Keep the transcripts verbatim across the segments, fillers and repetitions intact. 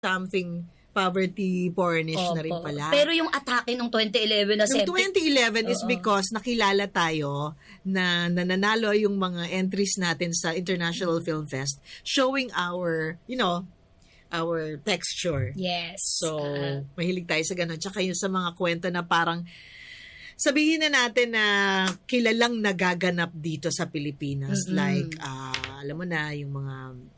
something poverty pornish Opo. na rin pala. Pero yung atake nung twenty eleven na Yung septic. twenty eleven is Oo. because nakilala tayo na nananalo yung mga entries natin sa International Film Fest showing our, you know, our texture. Yes. So, Uh, mahilig tayo sa ganun. Tsaka yung sa mga kwento na parang sabihin na natin na kilalang nagaganap dito sa Pilipinas. Mm-mm. Like, ah, alam mo na, yung mga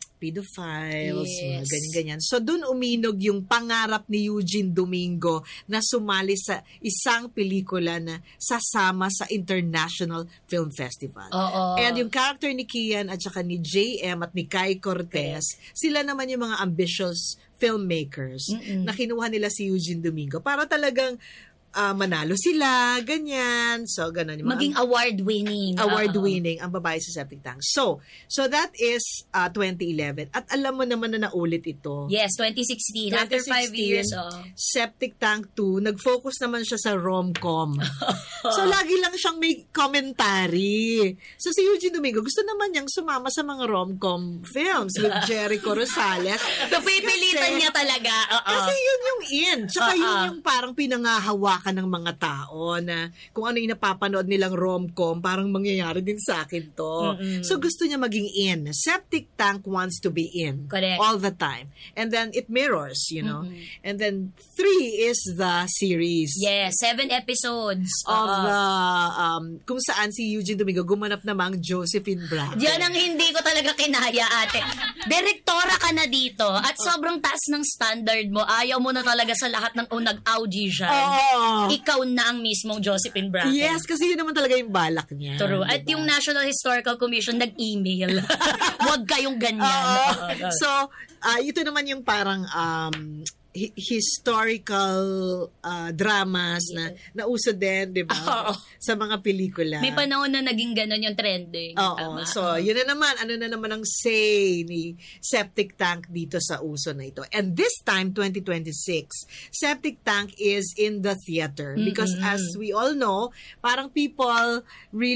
pedophiles, mga Yes. ganyan-ganyan. So, dun uminog yung pangarap ni Eugene Domingo na sumali sa isang pelikula na sasama sa International Film Festival. Oo. And yung character ni Kian at saka ni J M at ni Kai Cortez, sila naman yung mga ambitious filmmakers Mm-mm. na kinuha nila si Eugene Domingo para talagang ah, manalo sila, ganyan. So, ganun. Yung mga- maging award-winning. award-winning ang babae sa Septic Tank. So, so that is uh, twenty eleven. At alam mo naman na naulit ito. Yes, twenty sixteen. After five twenty sixteen, years. Oh. Septic Tank two, nag-focus naman siya sa rom-com. So, lagi lang siyang may commentary. So, si Eugene Domingo, gusto naman niyang sumama sa mga rom-com films with Jericho Rosales. Napipilitan Kasi- niya talaga. Oo. Kasi yun yung in. Tsaka Oo. yun yung parang pinangahawakan ng mga tao na kung ano yung napapanood nilang rom-com, parang mangyayari din sa akin to. Mm-mm. So gusto niya maging in. Septic Tank wants to be in. Correct. All the time. And then it mirrors, you know. Mm-mm. And then three is the series. Yes, seven episodes. Of Oo. the, um, kung saan si Eugene Domingo gumanap namang Josephine Bracken. Yan ang hindi ko talaga kinaya, ate. Direktora ka na dito at sobrang taas ng standard mo. Ayaw mo na talaga sa lahat ng unang audition. Oo. Ikaw na ang mismong Josephine Bracken. Yes, kasi yun naman talaga yung balak niya. True. At diba? yung National Historical Commission nag-email. Huwag kayong ganyan. Oo. Oo. So, ah, ito naman yung parang um, hi- historical ah, dramas na nauso din, di ba? Oo. Sa mga pelikula. May panahon na naging ganun yung trending. Oo. Tama. So, yun na naman. Ano na naman ang say ni Septic Tank dito sa uso na ito. And this time, twenty twenty-six, Septic Tank is in the theater. Because Mm-mm. as we all know, parang people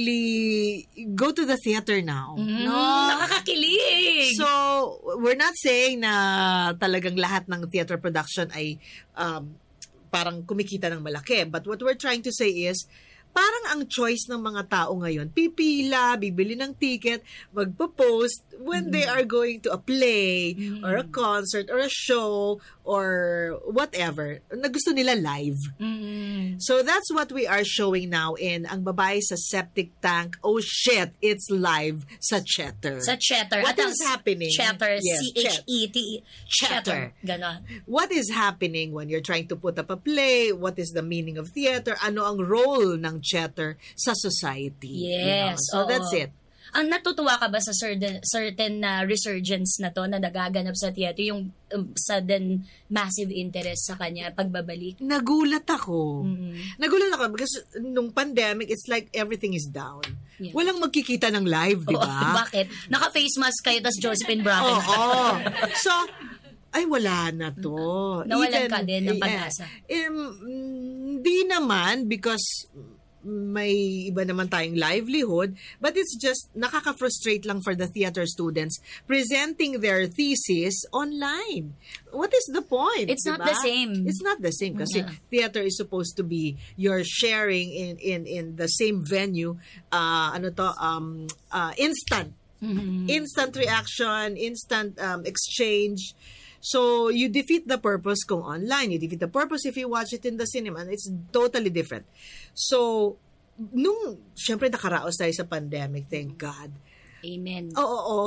really go to the theater now. Mm, No? nakakakilig. So, we're not saying na talagang lahat ng theater production ay um, parang kumikita ng malaki. But what we're trying to say is, parang ang choice ng mga tao ngayon, pipila, bibili ng ticket, magpo-post when they are going to a play or a concert or a show or whatever na gusto nila live. Mm. So that's what we are showing now in Ang Babae sa Septic Tank. Oh shit, it's live sa Cheddar. Sa Cheddar. What At is ang happening? Cheddar, Yes, C H E T E. Cheddar. Ganon. What is happening when you're trying to put up a play? What is the meaning of theater? Ano ang role ng theater sa society? you know? Yes. So oo. that's it. Ang natutuwa ka ba sa certain, certain na resurgence na to na nagaganap sa theater, yung um, sudden massive interest sa kanya, pagbabalik? Nagulat ako. Mm. Nagulat ako because nung pandemic, it's like everything is down. Yeah. Walang magkikita ng live, di Oo, ba? bakit? Naka-face mask kayo, tas Josephine Bracken. Oo. So, ay wala na to. Nawalan Even- ka din ng eh, pag-asa. eh, mm, Hindi naman because may iba naman tayong livelihood, but it's just nakaka-frustrate lang for the theater students presenting their thesis online. What is the point? It's not diba? the same. It's not the same kasi Yeah. theater is supposed to be you're sharing in in in the same venue, uh, ano to, um, uh, instant. Mhm. Instant reaction, instant um, exchange. So, you defeat the purpose kung online. You defeat the purpose if you watch it in the cinema. And it's totally different. So, nung, syempre nakaraos tayo sa pandemic, thank God. Amen. Oo, oo.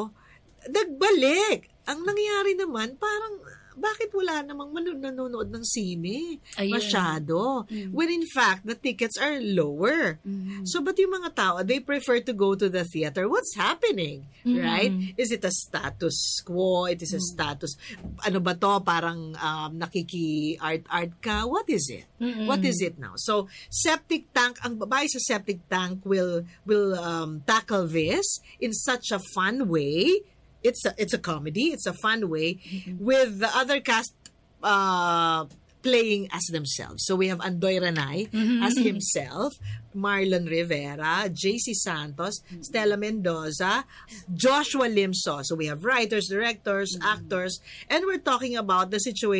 Nagbalik. Ang nangyari naman, parang, bakit wala namang manu- nanonood ng sine? Ayun. Masyado. Mm. When in fact, the tickets are lower. Mm. So, ba't yung mga tao, they prefer to go to the theater? What's happening? Mm. Right? Is it a status quo? It is a status, ano ba to? Parang um, nakiki-art-art ka? What is it? Mm-mm. What is it now? So, Septic Tank, ang babae sa Septic Tank will will um, tackle this in such a fun way. It's a, it's a comedy. It's a fun way with the other cast uh, playing as themselves. So we have Andoy Ranay as himself, Marlon Rivera, J C Santos, Stella Mendoza, Joshua Limso. So we have writers, directors, actors, and we're talking about the situation